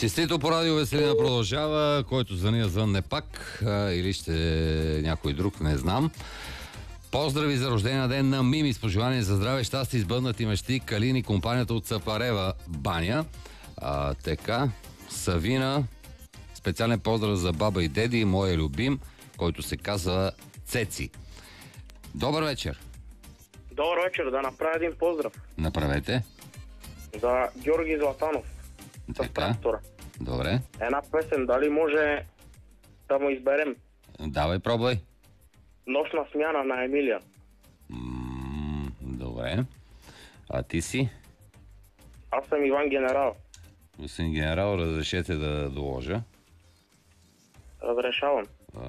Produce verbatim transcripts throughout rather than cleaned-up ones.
Честито по радио Веселина продължава. Който звъни звънне пак а, или ще някой друг, не знам. Поздрави за рождения ден на Мими с пожелание за здраве, щастие, избъднати мечти, Калини, компанията от Сапарева баня. А, така, Савина, специален поздрав за баба и деди, моя любим, който се казва Цеци. Добър вечер. Добър вечер, да направя един поздрав. Направете. За Георги Златанов. С трактора. Добре. Една песен, дали може да му изберем? Давай, пробвай. Нощна смяна на Емилия. М- добре. А ти си? Аз съм Иван Генерал. Господин генерал, разрешете да доложа. Разрешавам.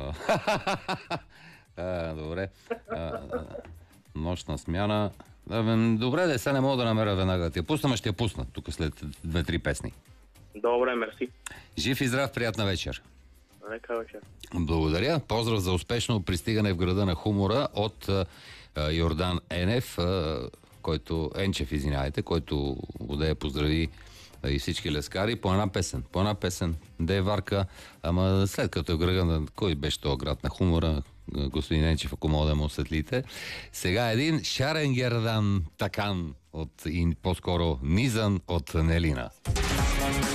а, добре. А, нощна смяна. Добре, да сега не мога да намеря веднага да ти я пусна, но ще я пусна тук след две-три песни. Добре, мерси. Жив и здрав, приятна вечер. Нека вечер. Благодаря. Поздрав за успешно пристигане в града на хумора от а, Йордан Енев, а, който, Енчев, извинявайте, който удея поздрави а, и всички лескари по една песен. По една песен. Де Варка, ама след като е града на... Кой беше този град на хумора? Господин Енчев, ако мога да му осветлите. Сега един Шаренгердан Такан от, и по-скоро Низан от Нелина.